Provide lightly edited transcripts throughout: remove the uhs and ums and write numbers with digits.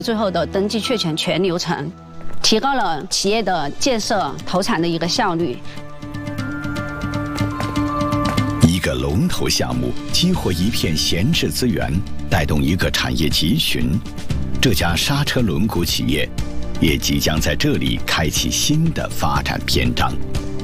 最后的登记确权全流程，提高了企业的建设投产的一个效率。 一个龙头项目激活一片闲置资源，带动一个产业集群。这家刹车轮毂企业也即将在这里开启新的发展篇章。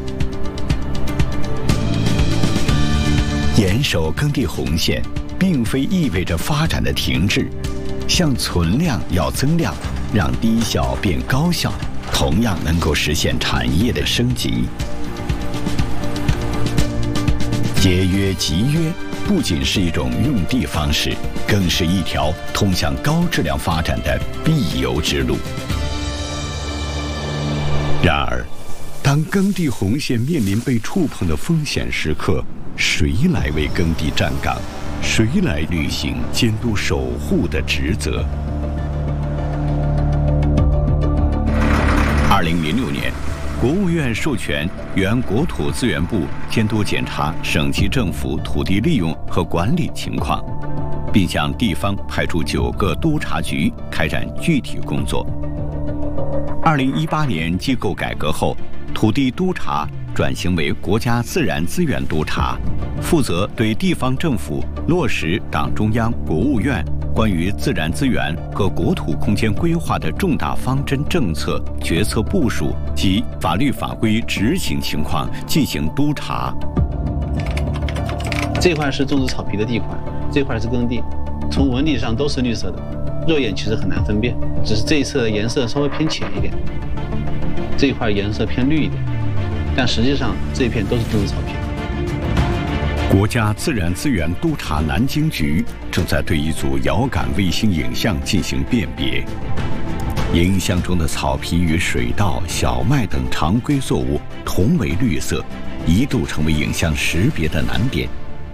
严守耕地红线，并非意味着发展的停滞。像存量要增量，让低效变高效，同样能够实现产业的升级。节约集约不仅是一种用地方式，更是一条通向高质量发展的必由之路。然而，当耕地红线面临被触碰的风险时刻，谁来为耕地站岗？谁来履行监督守护的职责？2006年，国务院授权原国土资源部监督检查省级政府土地利用和管理情况，并向地方派出9个督察局开展具体工作。2018年机构改革后，土地督察转型为国家自然资源督察，负责对地方政府落实党中央、国务院关于自然资源和国土空间规划的重大方针政策决策部署及法律法规执行情况进行督查。 这块是种植草皮的地块，这块是耕地，从纹理上都是绿色的，肉眼其实很难分辨，只是这一侧颜色稍微偏浅一点，这一块颜色偏绿一点，但实际上这一片都是种植草皮。 国家自然资源督察南京局正在对一组遥感卫星影像进行辨别，影像中的草皮与水稻、小麦等常规作物同为绿色，一度成为影像识别的难点。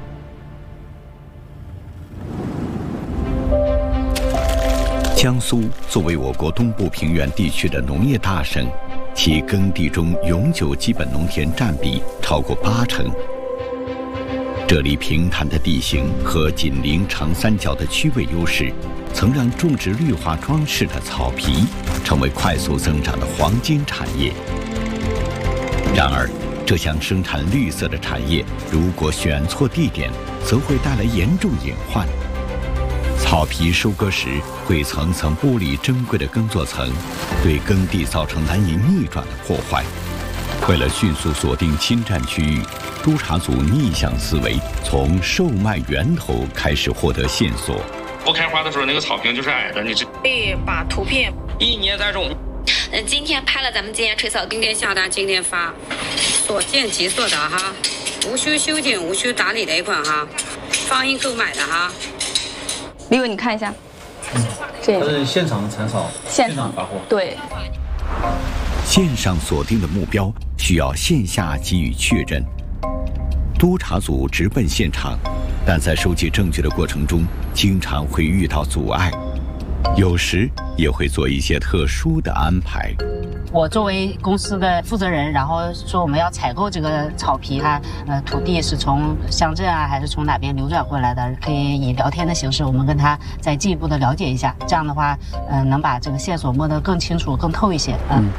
江苏作为我国东部平原地区的农业大省，其耕地中永久基本农田占比超过80%。这里平坦的地形和紧邻长三角的区位优势，曾让种植绿化装饰的草皮成为快速增长的黄金产业。然而，这项生产绿色的产业，如果选错地点，则会带来严重隐患。草皮收割时会层层剥离珍贵的耕作层，对耕地造成难以逆转的破坏。为了迅速锁定侵占区域，督察组逆向思维，从售卖源头开始获得线索。 不开花的时候，那个草坪就是矮的，你这可以把图片 1年再种。 今天拍了，咱们今天吹草，今天下单，今天发，所见即所得哈，无需修剪，无需打理的一款哈，方应购买的哈。 李伟，你看一下，这它是现场铲草，现场发货。 对。 线上锁定的目标需要线下给予确认。督察组直奔现场，但在收集证据的过程中，经常会遇到阻碍，有时也会做一些特殊的安排。 我作为公司的负责人，然后说我们要采购这个草皮，它土地是从乡镇啊，还是从哪边流转过来的？可以以聊天的形式，我们跟他再进一步的了解一下，这样的话，能把这个线索摸得更清楚、更透一些。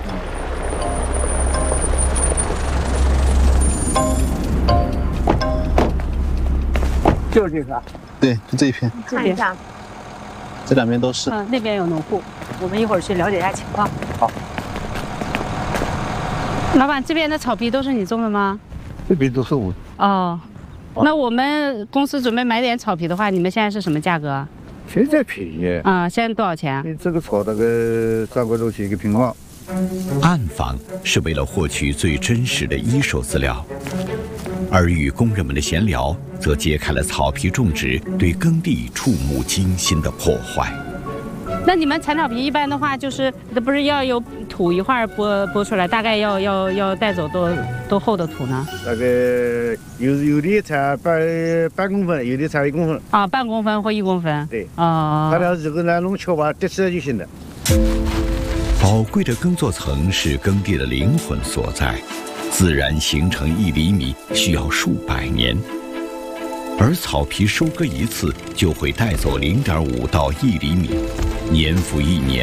就是这个， 对，就这一片， 看一下， 这两边都是。 那边有农户，我们一会儿去了解一下情况。 好。 老板，这边的草皮都是你种的吗？ 这边都是我。 哦，那我们公司准备买点草皮的话，你们现在是什么价格？ 现在便宜啊，现在多少钱？ 你这个草大概3块多钱一个平方。 暗访是为了获取最真实的一手资料，而与工人们的闲聊则揭开了草皮种植对耕地触目惊心的破坏。 那你们铲草皮一般的话，就是这不是要有土一块拨出来，大概要带走多厚的土呢？ 大概有的铲半公分，有的铲1公分。 啊，半公分或1公分。 对。 啊。 它俩这个拿弄锹把叠起来就行了。 宝贵的耕作层是耕地的灵魂所在，自然形成1厘米需要数百年，而草皮收割一次就会带走0.5到1厘米。 年复一年，